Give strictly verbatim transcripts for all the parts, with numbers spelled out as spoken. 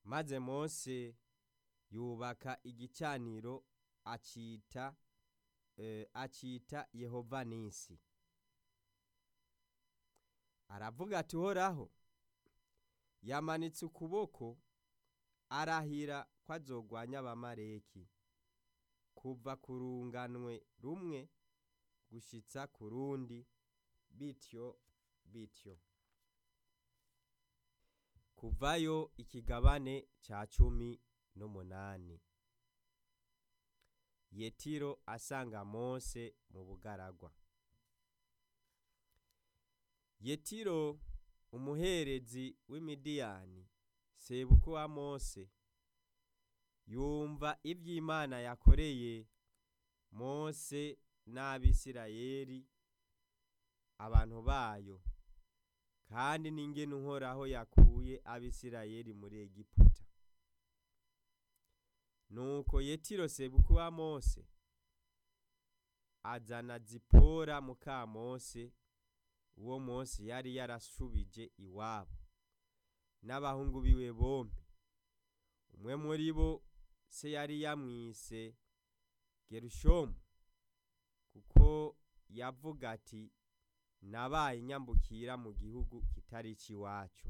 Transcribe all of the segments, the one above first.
maze Mose yubaka igicaniro acita eh, acita Yehova Nisi. Aravuga ati Uhoraho yamanitse ukuboko arahira ko azogwanya abamaleki kuva ku runganwe rumwe gushitsa ku rundi bityo bityo. Kuvayo ikigabane ca cumi n'umunani. Yetiro asanga Mose mu bugaragwa. Yetiro umuherezi w'Imidiyani sebukwe wa Mose yumva ivy'Imana yakoreye Mose n'Abisirayeli abantu bayo, kandi n'ingene Uhoraho yakuye Abisirayeli muri Egiputa. Nuko Yetiro sebukwe wa Mose azana Zipora muka Mose, uwo Mose yari yarashubije iwabo, n'abahungu biwe bombi. Umwe muri bo se yari yamwise Gerushomu, kuko yavuga ati nabaye nyambukira mu gihugu kitari ciwacu.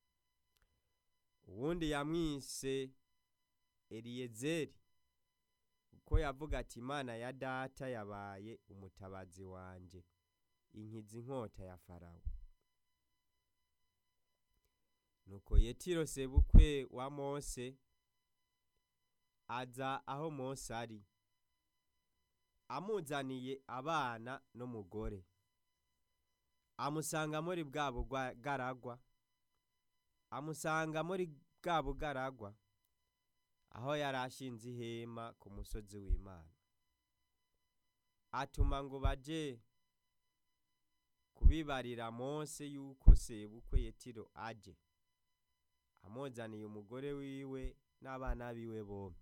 Uwundi yamwise Eliyezeri, kuko yavuga ati Imana ya data yabaye umutabazi wanje, inkiza inkota ya Farawo. Nuko Yetiro sebukwe wa Mose aza aho Mose ari, amuzaniye abana n'umugore. Amusanga muri bwa bugaragwa, amusanga muri bwa bugaragwa aho yarashinze ihema ku musozi w'Imana. Atuma ngo baje kubibarira Mose yuko sebukwe Yetiro aje, amuzaniye umugore wiwe n'abana biwe bombi.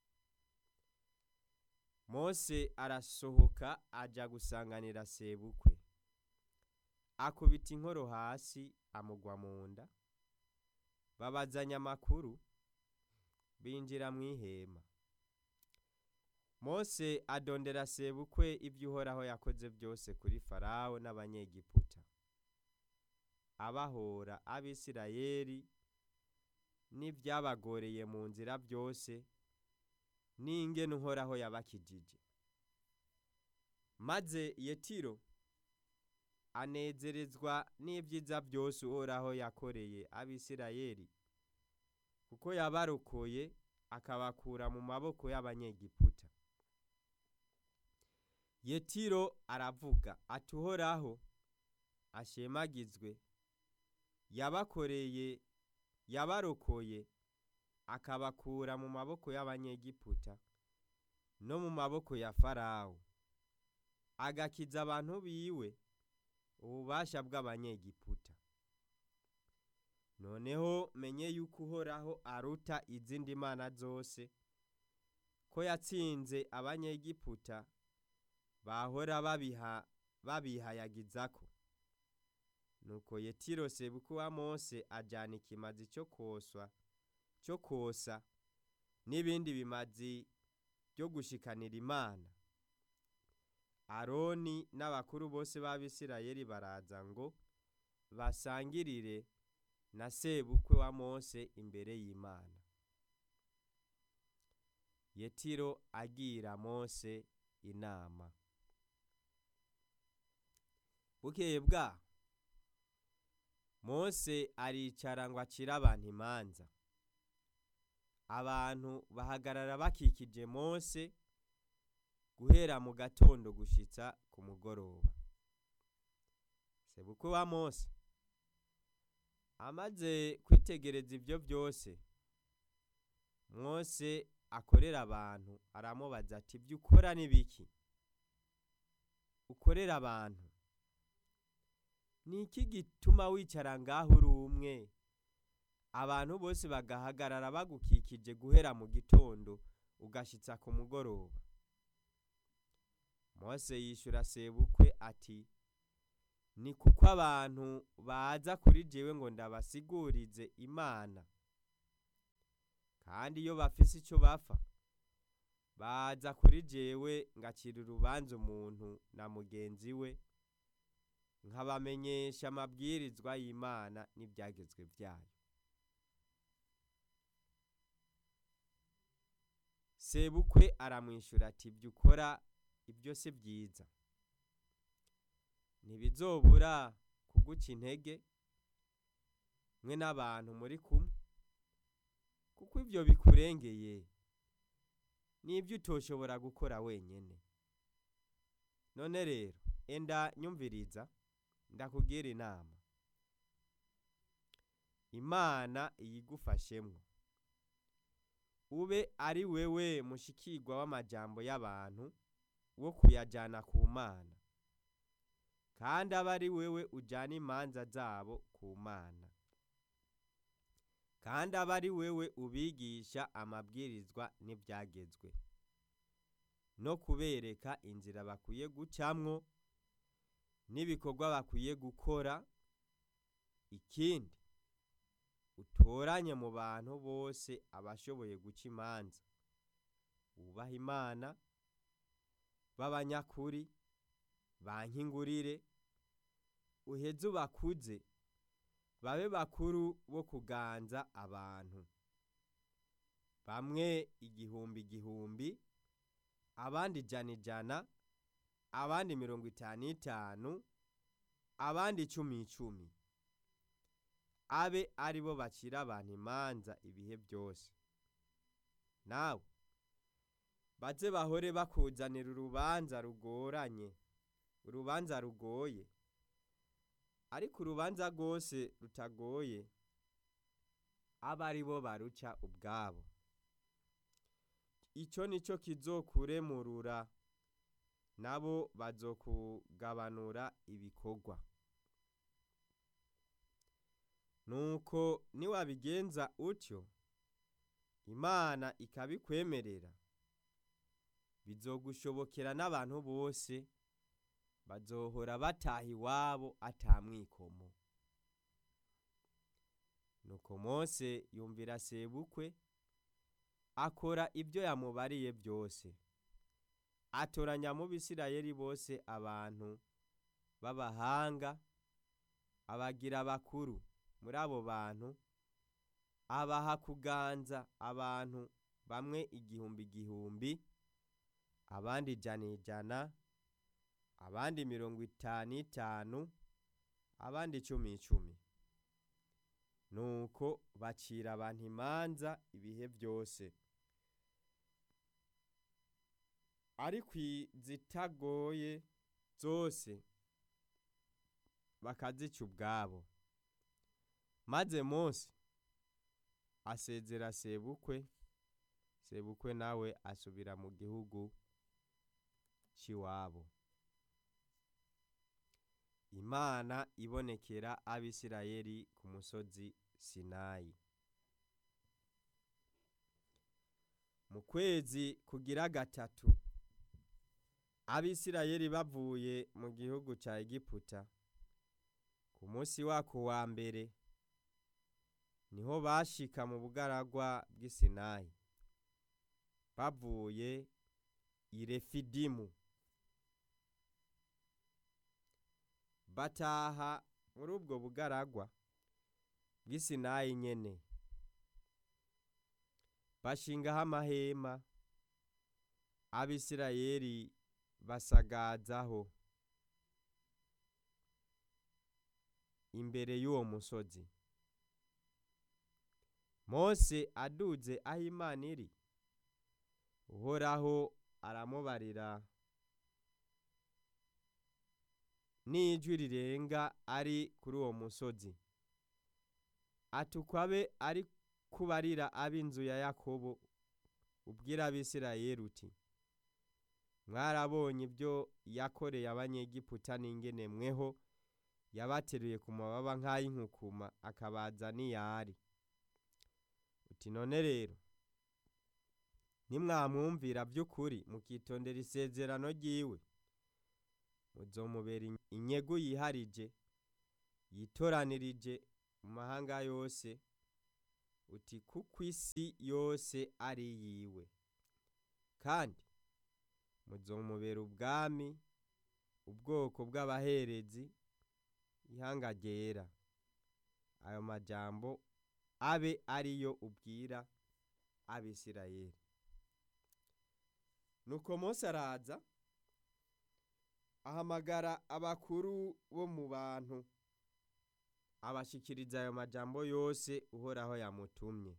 Mose arasohoka aja gusanganira sebukwe, akubita inkoro hasi amugwa mu nda. Babazanya amakuru binjira mw'ihema. Mose adondera sebukwe ivyo Uhoraho yakoze byose kuri Farawo n'Abanyegiputa, abahora Abisirayeli n'ivyabagoreye mu nzira byose, n'ingene Uhoraho yabakijije. Maze Yetiro anezerezwa n'ivyiza byose Uhoraho yakoreye Abisirayeli, kuko yabarokoye akabakura mu maboko y'Abanyegiputa. Yetiro aravuga ati Uhoraho ashemagizwe, yabakoreye yabarokoye akabakura mu maboko y'Abanyegiputa no mu maboko ya Farawo, agakiza abantu biwe ububasha bw'Abanyegiputa. Noneho menye yuko Uhoraho aruta izindi mana zose, ko yatsinze Abanyegiputa bahora babiha babihayagizako. Nuko Yetiro sebukwe wa Mose ajana ikimazi cyo koswa cyo kosa n'ibindi bimazi byo gushikanira Imana. Aroni n'abakuru bose b'Abisirayeli baraza ngo basangirire na sebukwe wa Mose imbere y'Imana. Yetiro agira Mose inama. Bukeye bwa Mose aricara ngo acira abantu imanza. Abantu bahagarara bakikije Mose guhera mu gatondo gushitsa ku mugoroba. Sebukwe wa Mose amaze kwitegereza ivyo byose Mose akorera abantu, aramubaza ati ibyo ukora ni biki? Ukorera abantu niki gituma wicara ngaho uri umwe, abantu bose bagahagarara bagukikije guhera mu gitondo ugashitsa ku mugoroba? Mose yishura sebukwe ati ni kuko abantu baza kuri jewe ngo ndabasigurize Imana. kandi iyo bafise ico bapfa baza kuri jewe ngacira urubanza umuntu na mugenzi we, nkabamenyesha amabwirizwa y'Imana n'ivyagezwe vyayo. Sebukwe aramwishura ati ibyo ukora ibyo si vyiza, ntibizobura kuguca intege mwe n'abantu muri kumwe, kuko ivyo bikurengeye n'ivyo utoshobora gukora wenyene. None rero enda nyumviriza ndakugira inama, Imana iyigufashemwo, ube ari wewe mushikirwa w'amajambo y'abantu wo kuyajana ku Mana, kandi aba ari wewe ujana imanza zabo ku Mana, kandi aba ari wewe ubigisha amabwirizwa n'ivyagezwe, no kubereka inzira bakwiye gucamwo n'ibikorwa bakwiye gukora. Ikindi, utoranye mu bantu bose abashoboye guca imanza, ubaha Imana, b'abanyakuri, bankingurire, uheze ubakuze babe bakuru bo kuganza abantu, bamwe igihumbi igihumbi, abandi ijana ijana, abandi mirongo itanu itanu, abandi icumi icumi, abe ari bo bacira abantu imanza ibihe byose. Nawe baze bahore bakuzanira urubanza rugoranye, urubanza rugoye, ariko urubanza rwose rutagoye aba ari bo baruca ubwabo. Ico nico kizokuremurura, nabo bazokugabanura ibikorwa. Nuko niwabigenza utyo, Imana ikabikwemerera, bizogushobokera n'abantu bose bazohora bataha iwabo atamwikomo. Nuko Mose yumvira sebukwe, akora ibyo yamubariye byose, atoranya mu Bisirayeli bose abantu b'abahanga, abagira bakuru muri abo bantu, abaha kuganza abantu bamwe igihumbi igihumbi, abandi ijana ijana, abandi mirongo itanu itanu, abandi icumi icumi. Nuko bacira abantu imanza ibihe byose, ariko izitagoye zose bakazica ubwabo. Maze Mose asezera sebukwe, sebukwe nawe asubira mu gihugu c'iwabo. Imana ibonekera Abisirayeli ku musozi Sinayi. Mu kwezi kugira gatatu, Abisirayeli bavuye mu gihugu ca Egiputa, ku munsi wako wa mbere niho bashika mu bugaragwa bw'i Sinayi, bavuye i Refidimu. Bataha muri ubwo bugaragwa bw'i Sinayi nyene, bashingaho amahema, Abisirayeli basagazaho imbere y'uwo musozi. Mose aduze aho Imana iri, Uhoraho aramubarira n'ijwi rirenga ari kuri uwo musozi, atukwabe ari kubarira ab'inzu ya Yakobo, ubwira Abisirayeli uti, mwarabonye ibyo yakoreye Abanyegiputa n'ingene mweho yabateruye ku mababa nk'ay'inkukuma akabaza n'iyari. Uti none rero nimwamwumvira by'ukuri mukitondera isezerano ryiwe, muzomubera inyegu yiharije, yitoranirije mu mahanga yose, uti kuko isi yose ari yiwe, kandi muzomubera ubwami, ubwoko bw'abaherezi, ihanga ryera. Ayo majambo abe ariyo ubwira Abisirayeli. Nuko Mose araza ahamagara abakuru bo mu bantu, abashikiriza ayo majambo yose Uhoraho yamutumye.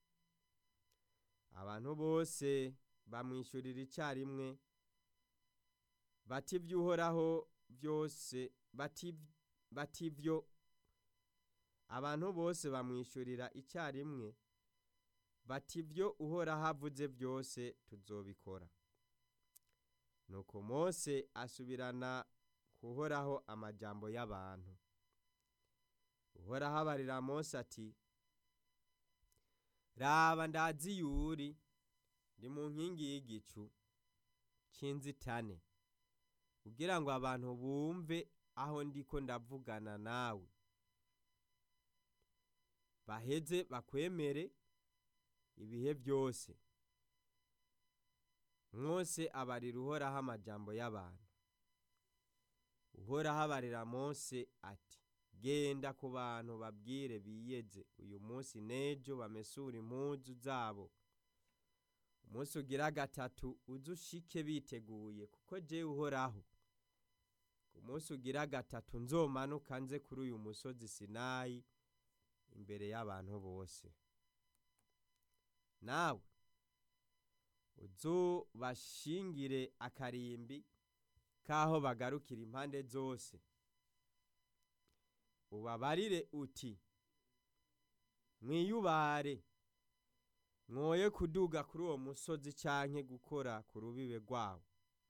Abantu bose bamwishurira icarimwe bati ivy'Uhoraho vyose bati bativyo abantu bose bamwishurira icarimwe bati ivyo Uhoraho avuze vyose tuzobikora. Nuko Mose asubirana kuhoraho amajambo y'abantu. Uhoraho abarira Mose ati, raba ndazi yuri ndi mu nkingi y'igicu c'inzitane, kugira ngo abantu bumve aho ndiko ndavugana nawe, baheze bakwemere ibihe byose. Mose abarira Uhoraho amajambo y'abantu. Uhoraho abarira Mose ati, genda ku bantu babwire biyeze uyu munsi n'ejo bamesura impuzu zabo. Umunsi ugira gatatu uzushike biteguye, kuko jewe Uhoraho ku munsi ugira gatatu nzomanuka nze kuri uyu musozi Sinayi imbere y'abantu bose. Nawe uzobashingire akarimbi kaho bagarukira impande zose, ubabarire uti, mwiyubare mwoye kuduga kuri uwo musozi canke gukora ku rubibe rwawo.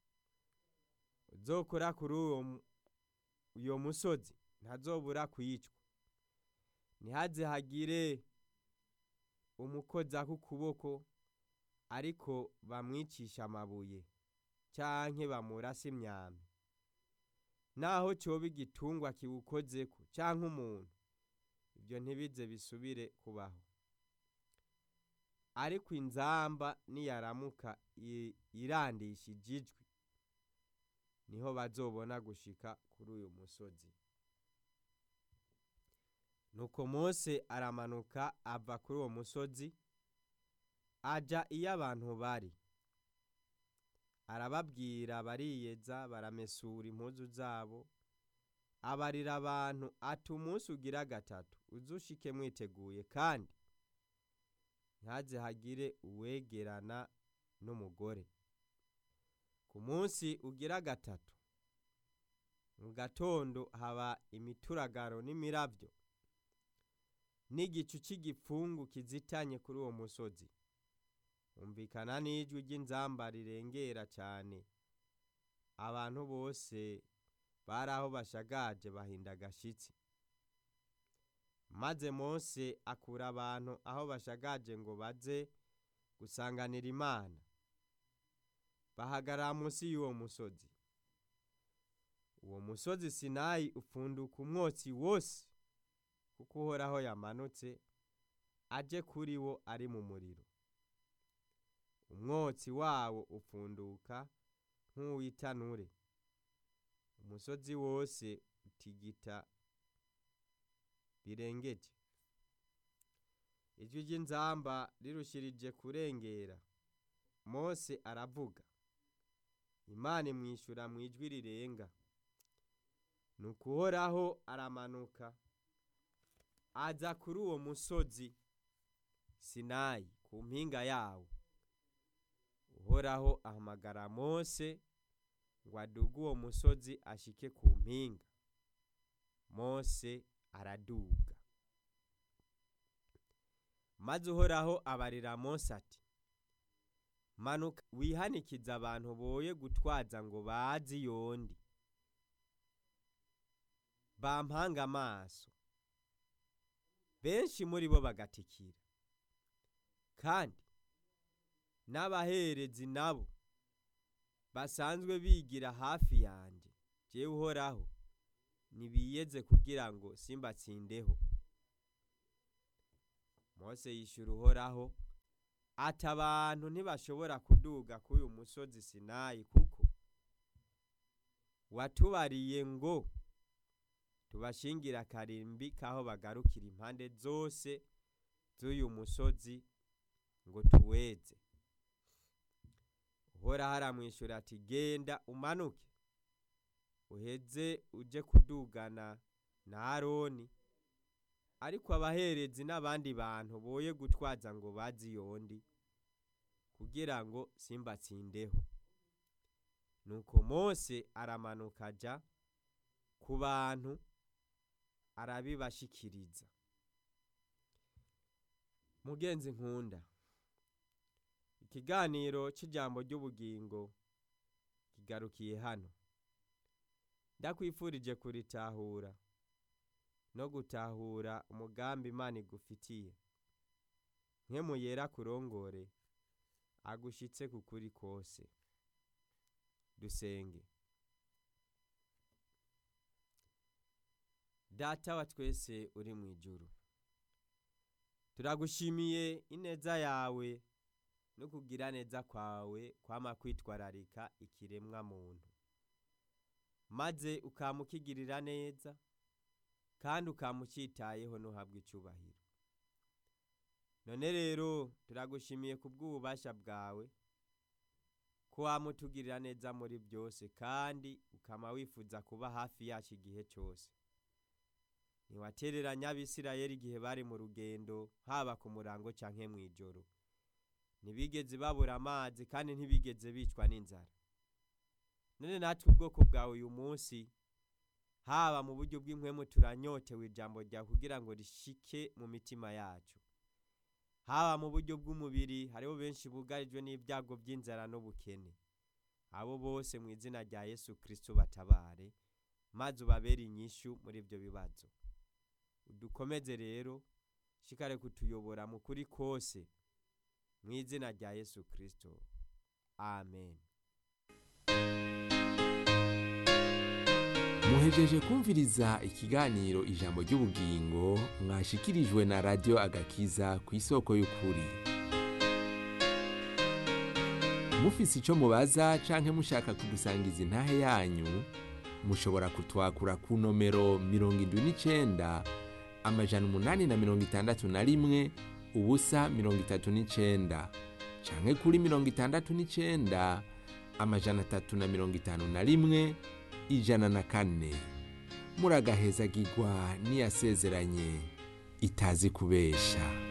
Uzokora kuri uwo uyo musozi ntazobura kwicwa, ntihaze hagire umukoza ku kuboko ariko bamwicisha amabuye canke bamurasa imyambi. Naho coba igitungwa kiwukozeko canke umuntu, ibyo ntibize bisubire kubaho. Ariko inzamba niyaramuka irandishije ijwi, niho bazobona gushika kuri uyu musozi. Nuko Mose aramanuka ava kuri uwo musozi aja iyo abantu bari, arababwira bariyeza baramesura impuzu zabo. Abarira abantu ati, umunsi ugira gatatu uzushike mwiteguye, kandi ntaze hagire uwegerana n'umugore. Ku munsi ugira gatatu mu gatondo haba imituragaro n'imiravyo n'igicu c'igipfungu kizitanye kuri uwo musozi. Umvikana n'ijwi ry'inzamba rirengera cane. Abantu bose bari aho bashagaje bahinda agashitsi. Maze Mose akura abantu aho bashagaje ngo baze gusanganira Imana, bahagarara munsi y'uwo musozi. Uwo musozi Sinayi upfunduka umwotsi wose, kuko Uhoraho yamanutse aje kuri wo ari mu muriro. Umwotsi wawo upfunduka nk'uwitanure, umusozi wose utigita birengeje. Ijwi ry'inzamba rirushirije kurengera, Mose aravuga, Imana imwishura mu ijwi rirenga. Nuko Uhoraho aramanuka aza kuri uwo musozi Sinayi ku mpinga yawo. Uhoraho ahamagara Mose ngo aduge uwo musozi ashike ku mpinga. Mose araduga. Maze Uhoraho abarira Mose ati, manuka wihanikiza abantu boye gutwaza ngo bazi yondi, bampanga amaso. Benshi muri bo bagatikira, kandi n'abaherezi nabo basanzwe bigira hafi yanje, jewe Uhoraho nibiyeze kugira ngo simbatsindeho. Mose yishura Uhoraho ati abantu ntibashobora kuduga kuri uyu musozi Sinayi kuko watubariye ngo tubashingira akarimbi kaho bagarukira impande zose z'uyu musozi ngo tuweze. Uhoraho aramwishura ati genda umanuke uheze uje kudugana na Aroni, ariko abaherezi n'abandi bantu boye gutwaza ngo bazi yondi kugira ngo simbatsindeho. Nuko Mose aramanuka aja ku bantu arabibashikiriza. Mugenzi nkunda, ikiganiro c'ijambo ry'ubugingo kigarukiye hano. Ndakwifurije kuritahura no gutahura umugambi Imana igufitiye. Nkemu yera kurongore agushitse kukuri kose. Dusenge. Data wa twese uri mu ijuru, turagushimiye ineza yawe no kugira neza kwawe kwama kwitwararika ikiremwa muntu, maze ukamukigirira neza kandi ukamucitayeho no habwa icubahiro. None rero turagushimiye kubw'ububasha bwawe ko wamutugirira neza muri byose kandi ukama wifuza kuba hafi yacu igihe cyose. Niwatereranya Abisirayeli igihe bari mu rugendo haba ku murango canke mw'ijoro. Ntibigeze babura amazi kandi ntibigeze bicwa n'inzara. None natwe ubwoko bwawe uyu munsi haba mu buryo bw'impwemu turanyotewe ijambo ryawe kugira ngo rishike mu mitima yacu. Haba mu buryo bw'umubiri hariho benshi bugarijwe n'ibyago by'inzara n'ubukene. Abo bose mu izina rya Yesu Kristo batabare, maze ubabere inyishu muri ibyo bibazo. Udukomeze rero, shikare kutuyobora mu kuri kose, mu izina rya Yesu Kristo. Amen. Muhejeje kumviriza ikiganiro ijambo ry'ubugingo mwashikirijwe na Radio Agakiza ku isoko y'ukuri. Mufise ico mubaza canke mushaka kudusangiza intahe yanyu, mushobora kutwakura ku nomero mirongo indwi n'icenda amajana umunani na mirongo itandatu na rimwe ubusa mirongo itatu n'icenda canke kuri mirongo itandatu n'icenda amajana atatu na mirongo itanu na rimwe ijana na kane. Muragahezagirwa n'iyasezeranye itazi kubesha.